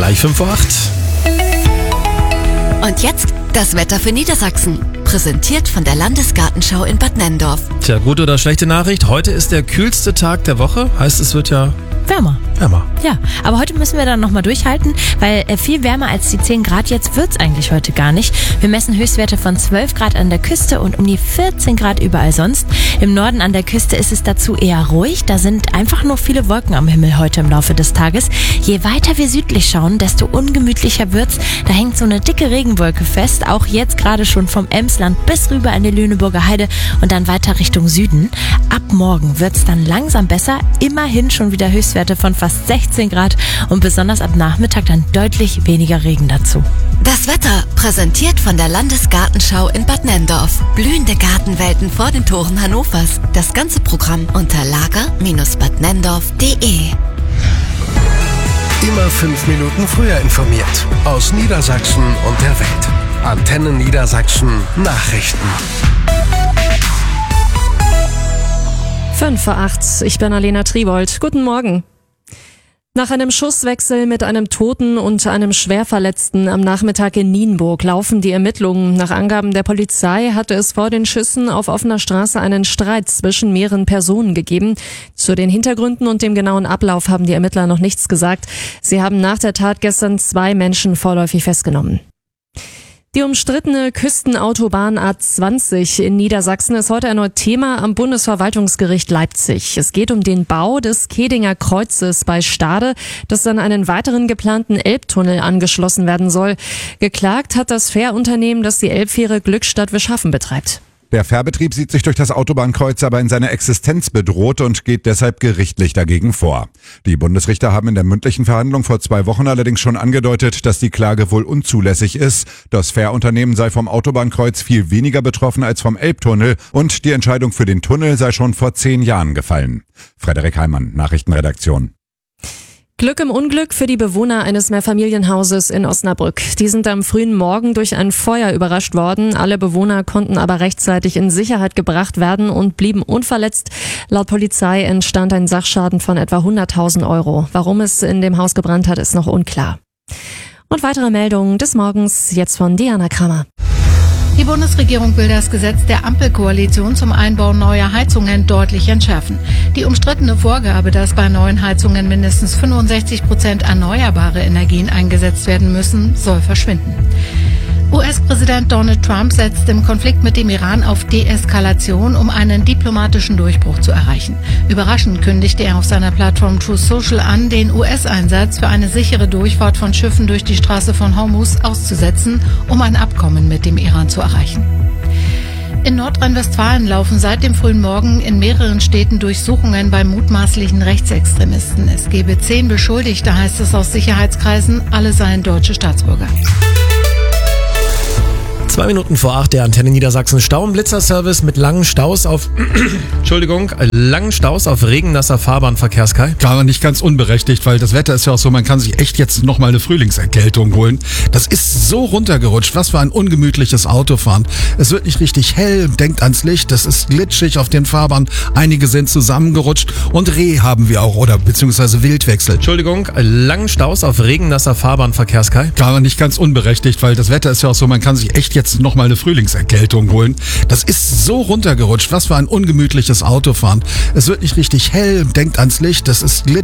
Gleich 5 vor 8. Und jetzt das Wetter für Niedersachsen. Präsentiert von der Landesgartenschau in Bad Nenndorf. Tja, gute oder schlechte Nachricht. Heute ist der kühlste Tag der Woche. Heißt, es wird ja wärmer. Wärmer. Ja, aber heute müssen wir dann nochmal durchhalten, weil viel wärmer als die 10 Grad jetzt wird's eigentlich heute gar nicht. Wir messen Höchstwerte von 12 Grad an der Küste und um die 14 Grad überall sonst. Im Norden an der Küste ist es dazu eher ruhig. Da sind einfach nur viele Wolken am Himmel heute im Laufe des Tages. Je weiter wir südlich schauen, desto ungemütlicher wird's. Da hängt so eine dicke Regenwolke fest, auch jetzt gerade schon vom Emsland bis rüber an die Lüneburger Heide und dann weiter Richtung Süden. Ab morgen wird's dann langsam besser. Immerhin schon wieder Höchstwerte von fast 16 Grad und besonders ab Nachmittag dann deutlich weniger Regen dazu. Das Wetter präsentiert von der Landesgartenschau in Bad Nenndorf. Blühende Gartenwelten vor den Toren Hannovers. Das ganze Programm unter lager-badnenndorf.de. Immer 5 Minuten früher informiert. Aus Niedersachsen und der Welt. Antenne Niedersachsen Nachrichten. 5 vor 8. Ich bin Alena Tribold. Guten Morgen. Nach einem Schusswechsel mit einem Toten und einem Schwerverletzten am Nachmittag in Nienburg laufen die Ermittlungen. Nach Angaben der Polizei hatte es vor den Schüssen auf offener Straße einen Streit zwischen mehreren Personen gegeben. Zu den Hintergründen und dem genauen Ablauf haben die Ermittler noch nichts gesagt. Sie haben nach der Tat gestern 2 Menschen vorläufig festgenommen. Die umstrittene Küstenautobahn A20 in Niedersachsen ist heute erneut Thema am Bundesverwaltungsgericht Leipzig. Es geht um den Bau des Kedinger Kreuzes bei Stade, das an einen weiteren geplanten Elbtunnel angeschlossen werden soll. Geklagt hat das Fährunternehmen, das die Elbfähre Glückstadt-Wischhafen betreibt. Der Fährbetrieb sieht sich durch das Autobahnkreuz aber in seiner Existenz bedroht und geht deshalb gerichtlich dagegen vor. Die Bundesrichter haben in der mündlichen Verhandlung vor 2 Wochen allerdings schon angedeutet, dass die Klage wohl unzulässig ist. Das Fährunternehmen sei vom Autobahnkreuz viel weniger betroffen als vom Elbtunnel und die Entscheidung für den Tunnel sei schon vor 10 Jahren gefallen. Frederik Heimann, Nachrichtenredaktion. Glück im Unglück für die Bewohner eines Mehrfamilienhauses in Osnabrück. Die sind am frühen Morgen durch ein Feuer überrascht worden. Alle Bewohner konnten aber rechtzeitig in Sicherheit gebracht werden und blieben unverletzt. Laut Polizei entstand ein Sachschaden von etwa 100.000 Euro. Warum es in dem Haus gebrannt hat, ist noch unklar. Und weitere Meldungen des Morgens jetzt von Diana Kramer. Die Bundesregierung will das Gesetz der Ampelkoalition zum Einbau neuer Heizungen deutlich entschärfen. Die umstrittene Vorgabe, dass bei neuen Heizungen mindestens 65% erneuerbare Energien eingesetzt werden müssen, soll verschwinden. US-Präsident Donald Trump setzt im Konflikt mit dem Iran auf Deeskalation, um einen diplomatischen Durchbruch zu erreichen. Überraschend kündigte er auf seiner Plattform Truth Social an, den US-Einsatz für eine sichere Durchfahrt von Schiffen durch die Straße von Hormuz auszusetzen, um ein Abkommen mit dem Iran zu erreichen. In Nordrhein-Westfalen laufen seit dem frühen Morgen in mehreren Städten Durchsuchungen bei mutmaßlichen Rechtsextremisten. Es gebe 10 Beschuldigte, heißt es aus Sicherheitskreisen, alle seien deutsche Staatsbürger. 2 Minuten vor 8, der Antenne Niedersachsen Stau- und Blitzerservice mit langen Staus auf regennasser Fahrbahnverkehrskei. Gar nicht ganz unberechtigt, weil das Wetter ist ja auch so, man kann sich echt jetzt nochmal eine Frühlingserkältung holen. Das ist so runtergerutscht, was für ein ungemütliches Autofahren. Es wird nicht richtig hell, denkt ans Licht, das ist glitschig auf den Fahrbahnen, einige sind zusammengerutscht und Reh haben wir auch, oder beziehungsweise Wildwechsel. Langen Staus auf regennasser Fahrbahnverkehrskei. Gar nicht ganz unberechtigt, weil das Wetter ist ja auch so, man kann sich echt jetzt nochmal eine Frühlingserkältung holen. Das ist so runtergerutscht, was für ein ungemütliches Autofahren. Es wird nicht richtig hell, denkt ans Licht, das ist glitschig.